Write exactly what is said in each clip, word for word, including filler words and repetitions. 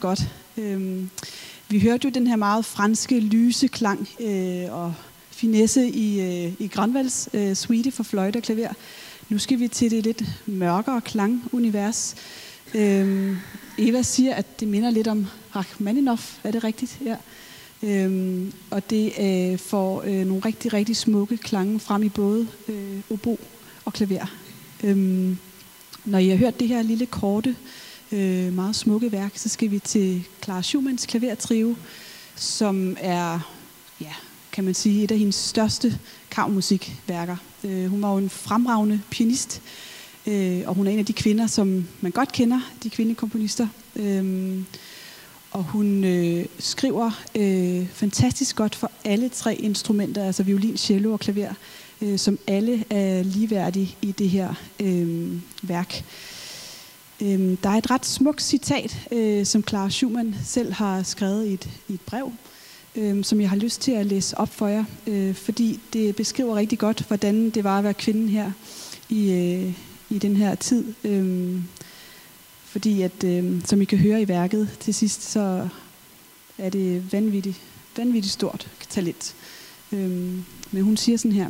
godt. Øhm, vi hørte jo den her meget franske, lyse klang øh, og finesse i, øh, i Granvalls øh, suite for fløjte og klaver. Nu skal vi til det lidt mørkere klangunivers. Øhm, Eva siger, at det minder lidt om Rachmaninoff. Er det rigtigt? Ja. Øhm, og det øh, får øh, nogle rigtig, rigtig smukke klange frem i både øh, obo og klaver. Øhm, når I har hørt det her lille korte, øh, meget smukke værk, så skal vi til Clara Schumanns klavertrio, som er, ja, kan man sige, et af hendes største kammermusikværker. Øh, hun var jo en fremragende pianist, øh, og hun er en af de kvinder, som man godt kender, de kvindekomponister. Øh, og hun øh, skriver øh, fantastisk godt for alle tre instrumenter, altså violin, cello og klaver, øh, som alle er ligeværdige i det her øh, værk. Øh, der er et ret smukt citat, øh, som Clara Schumann selv har skrevet i et, i et brev, øh, som jeg har lyst til at læse op for jer, øh, fordi det beskriver rigtig godt, hvordan det var at være kvinden her i, øh, i den her tid. Øh, fordi at, øh, som I kan høre i værket til sidst, så er det vanvittigt, vanvittigt stort talent. Øh, men hun siger sådan her: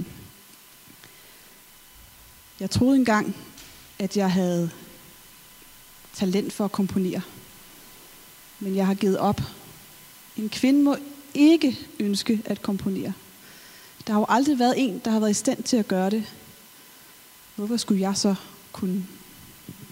Jeg troede engang, at jeg havde talent for at komponere, men jeg har givet op. En kvinde må ikke ønske at komponere. Der har jo aldrig været en, der har været i stand til at gøre det. Hvorfor skulle jeg så kunne?